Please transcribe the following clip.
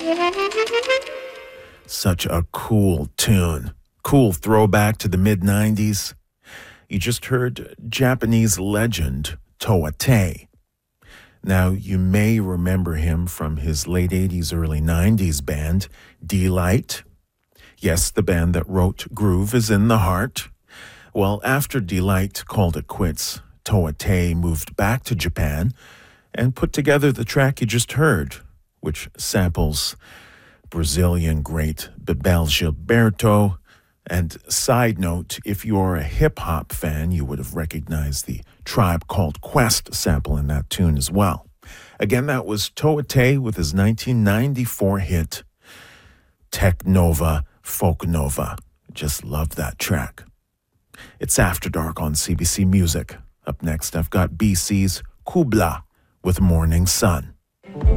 Such a cool tune. Cool throwback to the mid-90s. You just heard Japanese legend Toa Tei. Now, you may remember him from his late 80s, early 90s band, Delight. Yes, the band that wrote Groove is in the Heart. Well, after Delight called it quits, Toa Tei moved back to Japan and put together the track you just heard, which samples Brazilian great Bebel Gilberto. And side note, if you're a hip-hop fan, you would have recognized the Tribe Called Quest sample in that tune as well. Again, that was Toa Tei with his 1994 hit, Tech Nova, Folk Nova. Just love that track. It's After Dark on CBC Music. Up next, I've got BC's Kubla with Morning Sun.